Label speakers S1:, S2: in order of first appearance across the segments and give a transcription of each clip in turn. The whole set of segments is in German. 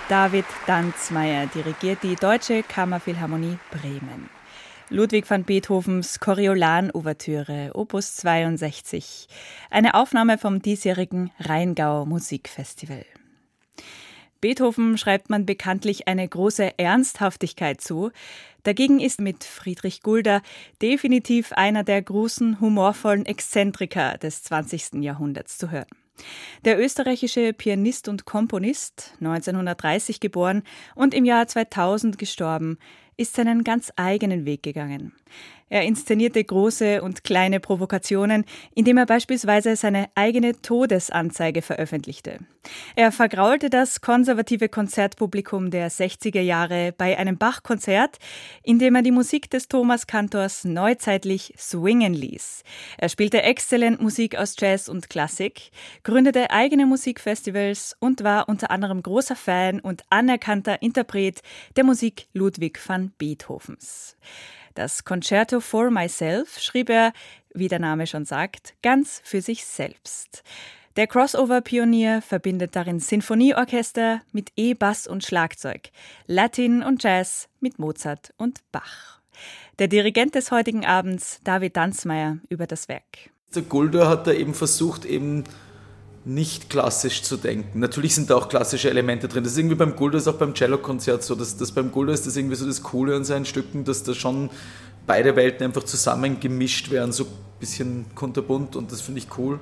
S1: David Danzmeier dirigiert die Deutsche Kammerphilharmonie Bremen. Ludwig van Beethovens Coriolan-Ouvertüre, Opus 62. Eine Aufnahme vom diesjährigen Rheingau Musikfestival. Beethoven schreibt man bekanntlich eine große Ernsthaftigkeit zu. Dagegen ist mit Friedrich Gulda definitiv einer der großen, humorvollen Exzentriker des 20. Jahrhunderts zu hören. Der österreichische Pianist und Komponist, 1930 geboren und im Jahr 2000 gestorben, ist seinen ganz eigenen Weg gegangen. Er inszenierte große und kleine Provokationen, indem er beispielsweise seine eigene Todesanzeige veröffentlichte. Er vergraulte das konservative Konzertpublikum der 60er Jahre bei einem Bach-Konzert, indem er die Musik des Thomaskantors neuzeitlich swingen ließ. Er spielte exzellent Musik aus Jazz und Klassik, gründete eigene Musikfestivals und war unter anderem großer Fan und anerkannter Interpret der Musik Ludwig van Beethovens. Das Concerto for Myself schrieb er, wie der Name schon sagt, ganz für sich selbst. Der Crossover-Pionier verbindet darin Sinfonieorchester mit E-Bass und Schlagzeug, Latin und Jazz mit Mozart und Bach. Der Dirigent des heutigen Abends, David Danzmeier, über das Werk.
S2: Der Gulda hat da eben versucht, nicht klassisch zu denken. Natürlich sind da auch klassische Elemente drin. Das ist irgendwie beim Gulda, ist auch beim Cello-Konzert so. Das beim Gulda ist das irgendwie so das Coole an seinen Stücken, dass da schon beide Welten einfach zusammen gemischt werden, so ein bisschen kunterbunt, und das finde ich cool.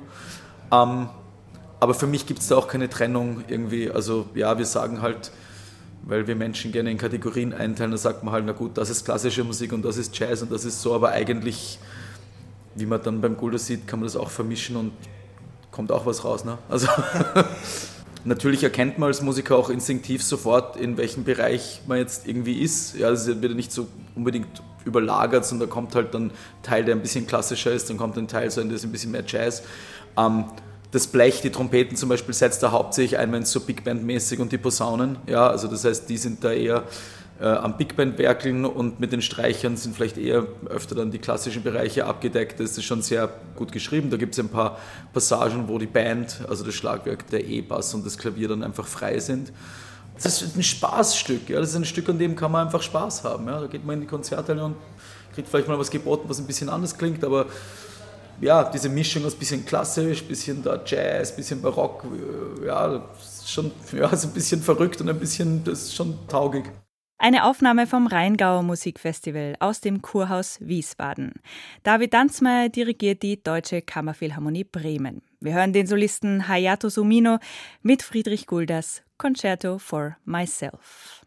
S2: Aber für mich gibt es da auch keine Trennung irgendwie. Also ja, wir sagen halt, weil wir Menschen gerne in Kategorien einteilen, da sagt man halt, na gut, das ist klassische Musik und das ist Jazz und das ist so, aber eigentlich, wie man dann beim Gulda sieht, kann man das auch vermischen und kommt auch was raus, ne? Also natürlich erkennt man als Musiker auch instinktiv sofort, in welchem Bereich man jetzt irgendwie ist. Ja, das wird nicht so unbedingt überlagert, sondern da kommt halt dann ein Teil, der ein bisschen klassischer ist, dann kommt ein Teil, so ein bisschen mehr Jazz. Das Blech, die Trompeten zum Beispiel, setzt da hauptsächlich ein, wenn es so Big Band-mäßig, und die Posaunen. Ja, also das heißt, die sind da eher am Big Band werkeln, und mit den Streichern sind vielleicht eher öfter dann die klassischen Bereiche abgedeckt. Das ist schon sehr gut geschrieben. Da gibt es ein paar Passagen, wo die Band, also das Schlagwerk, der E-Bass und das Klavier dann einfach frei sind. Das ist ein Spaßstück. Ja? Das ist ein Stück, an dem kann man einfach Spaß haben. Ja? Da geht man in die Konzerthalle und kriegt vielleicht mal was geboten, was ein bisschen anders klingt, aber ja, diese Mischung aus ein bisschen klassisch, ein bisschen da Jazz, ein bisschen Barock, ja, ist schon, ja, ist ein bisschen verrückt und ein bisschen, das ist schon taugig.
S1: Eine Aufnahme vom Rheingau Musikfestival aus dem Kurhaus Wiesbaden. David Danzmeier dirigiert die Deutsche Kammerphilharmonie Bremen. Wir hören den Solisten Hayato Sumino mit Friedrich Guldas Concerto for Myself.